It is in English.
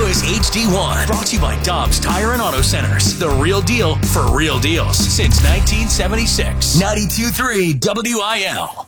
Lewis HD1. Brought to you by Dobbs Tire and Auto Centers. The real deal for real deals since 1976. 92.3 WIL.